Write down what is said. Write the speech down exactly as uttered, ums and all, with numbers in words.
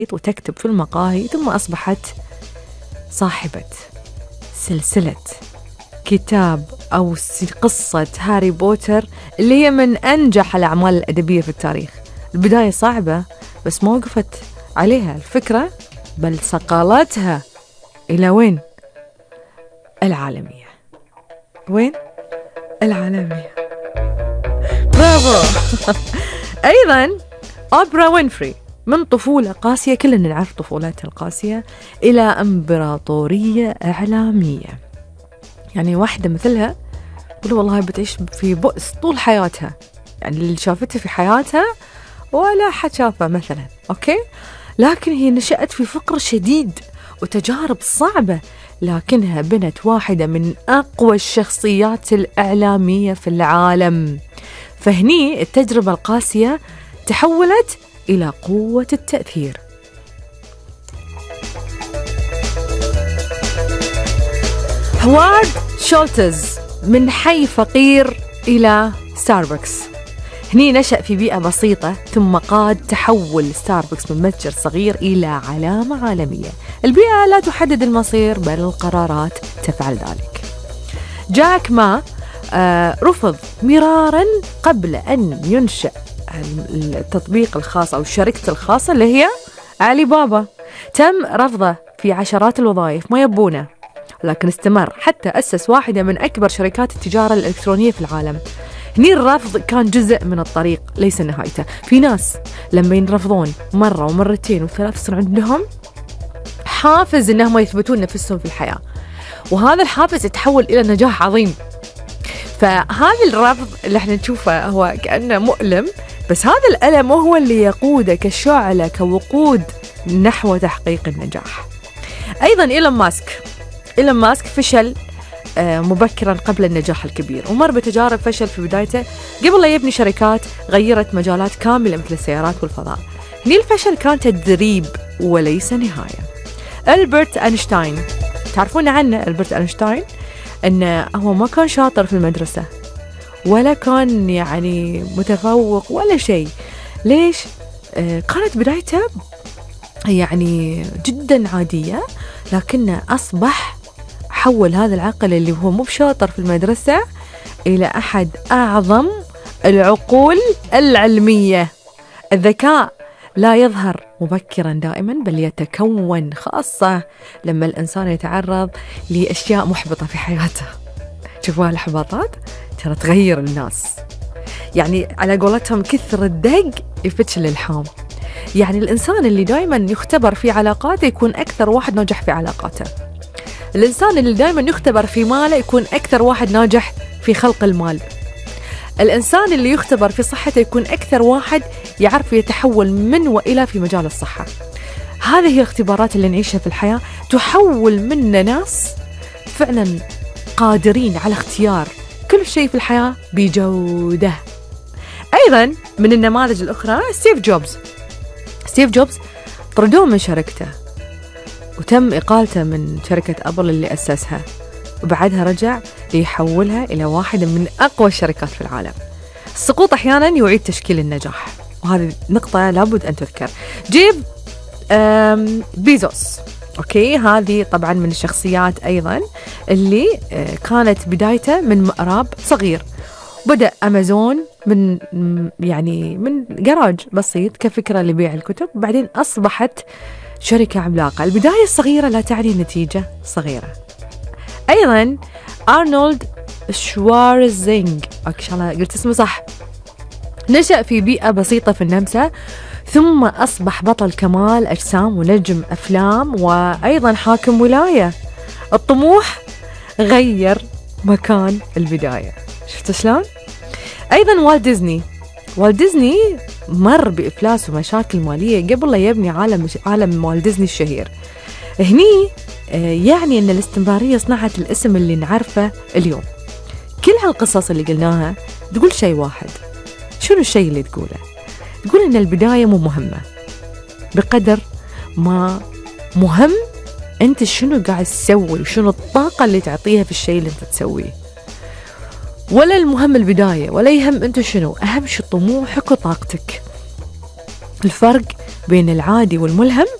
وتكتب في المقاهي، ثم أصبحت صاحبة سلسلة كتاب أو قصة هاري بوتر اللي هي من أنجح الأعمال الأدبية في التاريخ. البداية صعبة بس ما وقفت عليها الفكرة، بل صقلتها إلى وين؟ العالمية. وين؟ العالمية. برافو. أيضا أوبرا وينفري، من طفولة قاسية كلنا نعرف طفولتها القاسية إلى إمبراطورية إعلامية. يعني واحدة مثلها قلوا والله بتعيش في بؤس طول حياتها، يعني اللي شافتها في حياتها ولا حد شافها مثلا، أوكي؟ لكن هي نشأت في فقر شديد وتجارب صعبة، لكنها بنت واحدة من أقوى الشخصيات الإعلامية في العالم. فهني التجربة القاسية تحولت إلى قوة التأثير. هوارد شولتز، من حي فقير إلى ستاربكس. هني نشأ في بيئة بسيطة ثم قاد تحول ستاربكس من متجر صغير إلى علامة عالمية. البيئة لا تحدد المصير بل القرارات تفعل ذلك. جاك ما آه رفض مرارا قبل أن ينشأ التطبيق الخاص أو الشركة الخاصة اللي هي علي بابا. تم رفضه في عشرات الوظائف، ما يبونه، لكن استمر حتى أسس واحدة من أكبر شركات التجارة الإلكترونية في العالم. هني الرفض كان جزء من الطريق ليس نهايته. في ناس لما ينرفضون مرة ومرتين وثلاث يصير عندهم حافز إنهم يثبتون نفسهم في الحياة، وهذا الحافز يتحول إلى نجاح عظيم. فهذا الرفض اللي احنا نشوفه هو كأنه مؤلم، بس هذا الألم هو اللي يقودك كشعلة كوقود نحو تحقيق النجاح. أيضا إيلون ماسك إيلون ماسك فشل مبكرا قبل النجاح الكبير، ومر بتجارب فشل في بدايته قبل لا يبني شركات غيرت مجالات كاملة مثل السيارات والفضاء. هني الفشل كان تدريب وليس نهاية. ألبرت أينشتاين، تعرفون عنه ألبرت أينشتاين أنه هو ما كان شاطر في المدرسة ولا كان يعني متفوق ولا شيء. ليش؟ آه كانت بدايته يعني جدا عادية، لكنه أصبح حول هذا العقل اللي هو مو بشاطر في المدرسة إلى أحد أعظم العقول العلمية. الذكاء لا يظهر مبكرا دائما بل يتكون، خاصة لما الإنسان يتعرض لأشياء محبطة في حياته. شوفوا هالإحباطات ترى تغير الناس، يعني على قولتهم كثر الدق يفتش الإلحام. يعني الإنسان اللي دائما يختبر في علاقاته يكون أكثر واحد ناجح في علاقاته. الإنسان اللي دائما يختبر في ماله يكون أكثر واحد ناجح في خلق المال. الإنسان اللي يختبر في صحته يكون أكثر واحد يعرف يتحول من وإلى في مجال الصحة. هذه هي الاختبارات اللي نعيشها في الحياة، تحول منا ناس فعلا قادرين على اختيار كل شيء في الحياة بجودة. أيضا من النماذج الأخرى ستيف جوبز. ستيف جوبز طردوه من شركته وتم إقالته من شركة أبل اللي أسسها، وبعدها رجع ليحولها إلى واحدة من أقوى الشركات في العالم. السقوط أحيانا يعيد تشكيل النجاح، وهذه نقطة لابد أن تذكر. جيف بيزوس، أوكي، هذه طبعا من الشخصيات أيضا اللي كانت بدايته من مأراب صغير. بدأ أمازون من يعني من جراج بسيط كفكرة لبيع الكتب، بعدين أصبحت شركة عملاقة. البداية الصغيرة لا تعني نتيجة صغيرة. أيضا أرنولد شوارزنيج، إن شاء الله قلت اسمه صح، نشأ في بيئة بسيطة في النمسا، ثم أصبح بطل كمال أجسام ونجم أفلام وأيضا حاكم ولاية. الطموح غير مكان البداية. شفت شلون؟ أيضا والت ديزني. والت ديزني مر بإفلاس ومشاكل مالية قبل لا يبني عالم عالم والت ديزني الشهير. هني يعني أن الاستمرارية صنعت الاسم اللي نعرفه اليوم. كل هالقصص اللي قلناها تقول شيء واحد. شنو الشيء اللي تقوله؟ تقول أن البداية مو مهمة بقدر ما مهم أنت شنو قاعد تسوي وشنو الطاقة اللي تعطيها في الشيء اللي أنت تسويه. ولا المهم البداية ولا يهم أنت شنو، أهم شيء طموحك وطاقتك. الفرق بين العادي والملهم